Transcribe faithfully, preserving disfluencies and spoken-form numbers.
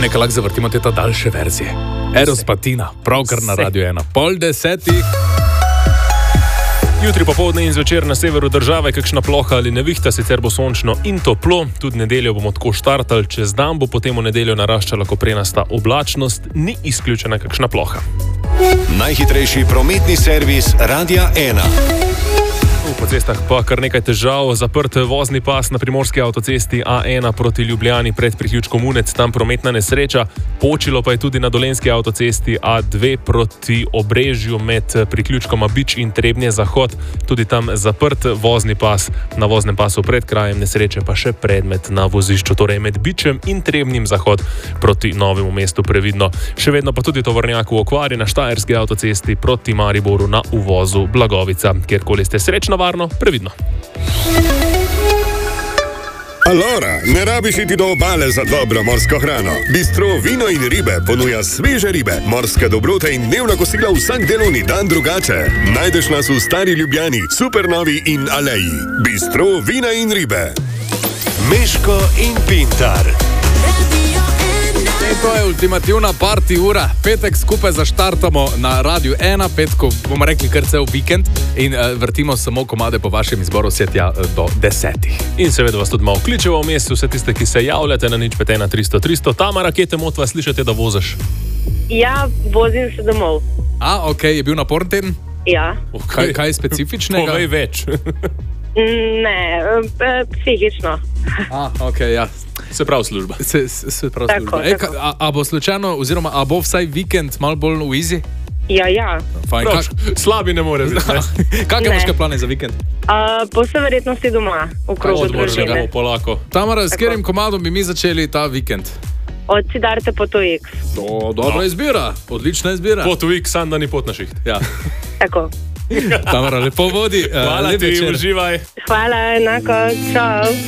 nekaj lahko zavrtimo te ta daljše verzije. Eros pa Tina, pravkar na Radio ena. Pol desetih. Jutri popoldne in zvečer na severu države kakšna ploha ali nevihta, sicer bo sončno in toplo. Tudi nedeljo bomo tako štartali, čez dan bo potem v nedeljo naraščala koprenasta oblačnost, ni izključena kakšna ploha. Najhitrejši prometni servis Radia ena. Po cestah pa kar nekaj težav. Zaprt vozni pas na primorski avtocesti A ena proti Ljubljani pred priključkom Unec, tam prometna nesreča. Počilo pa je tudi na dolenjski avtocesti A dve proti Obrežju med priključkoma Bič in Trebnje Zahod. Tudi tam zaprt vozni pas, na voznem pasu pred krajem nesreče pa še predmet na vozišču, torej med Bičem in Trebnjim Zahod proti Novemu mestu previdno. Še vedno pa tudi tovornjak v okvari na štajerski avtocesti proti Mariboru na uvozu Blagovica. Kjerkoli ste srečno, varno, previdno. Alora, ne rabiš iti do obale za dobro morsko hrano. Bistro Vino in ribe ponuja sveže ribe, morske dobrote in dnevna kosila vsak delovni dan drugače. Najdeš nas v Stari Ljubljani, Supernovi in Aleji. Bistro Vina in ribe. Meško in Pintar. In to je ultimativna party ura. Petek skupaj zaštartamo na Radiu ena, petko bomo rekli kar cel vikend in uh, vrtimo samo komade po vašem izboru setja uh, do desetih. In seveda vas tudi malo kličevo v mestu, vse tiste, ki se javljate na nič pet ena tristo tristo. Tamara, kje te motva, slišate, da voziš? Ja, vozim se domov. A, ok, je bil naporen teden? Ja. Okay. Kaj, kaj je specifičnega? Povej več. Ne, e, psihično. A, ok, ja. Se pravi služba. Se, se, se pravi Tako, služba. E, ka, tako. a, a bo slučajno, oziroma a bo vsaj vikend malo bolj v easy? Ja, ja. Fajn, Prav, kak, slabi ne more biti. kakšne Ne. imaš kaj plane za vikend? A, po vse verjetnosti doma, v krogu Odmorčega družine. bo polako. Tamara, s Tako. katerim komadom bi mi začeli ta vikend? Od Siddharte po to X. To, dobra No. izbira, odlična izbira. Pot v X, sam da ni pot na šiht. Ja. Tako. Tamara, lepo vodi. eh, Hvala lep ti, večer. uživaj. Hvala, enako, čau.